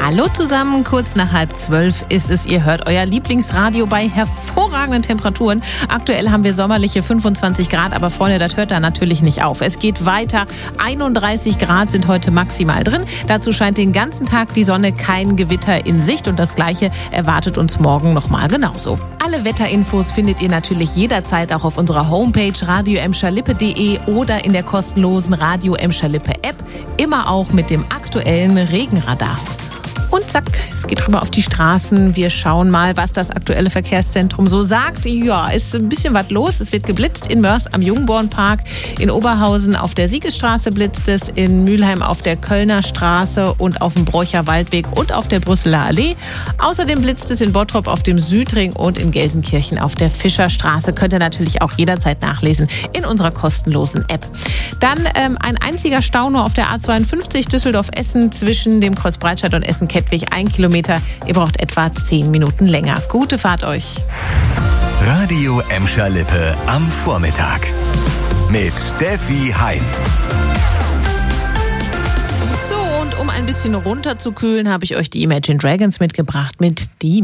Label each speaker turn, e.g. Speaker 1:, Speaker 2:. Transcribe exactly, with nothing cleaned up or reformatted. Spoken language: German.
Speaker 1: Hallo zusammen, kurz nach halb zwölf ist es. Ihr hört euer Lieblingsradio bei hervorragenden Temperaturen. Aktuell haben wir sommerliche fünfundzwanzig Grad, aber Freunde, das hört da natürlich nicht auf. Es geht weiter. einunddreißig Grad sind heute maximal drin. Dazu scheint den ganzen Tag die Sonne, kein Gewitter in Sicht und das Gleiche erwartet uns morgen nochmal genauso. Alle Wetterinfos findet ihr natürlich jederzeit auch auf unserer Homepage radio emscher lippe punkt de oder in der kostenlosen Radio Emscher Lippe App. Immer auch mit dem aktuellen Regenradar. Und zack, es geht rüber auf die Straßen. Wir schauen mal, was das aktuelle Verkehrszentrum so sagt. Ja, ist ein bisschen was los. Es wird geblitzt in Mörs am Jungbornpark. In Oberhausen auf der Siegesstraße blitzt es. In Mülheim auf der Kölner Straße und auf dem Brocher Waldweg und auf der Brüsseler Allee. Außerdem blitzt es in Bottrop auf dem Südring und in Gelsenkirchen auf der Fischerstraße. Könnt ihr natürlich auch jederzeit nachlesen in unserer kostenlosen App. Dann ähm, ein einziger Stau nur auf der A zweiundfünfzig Düsseldorf-Essen zwischen dem Kreuz Breitscheid und Essen-Kettwig. Ein Kilometer. Ihr braucht etwa zehn Minuten länger. Gute Fahrt euch.
Speaker 2: Radio Emscher Lippe am Vormittag. Mit Steffi Heim.
Speaker 1: So, und um ein bisschen runterzukühlen, habe ich euch die Imagine Dragons mitgebracht mit Die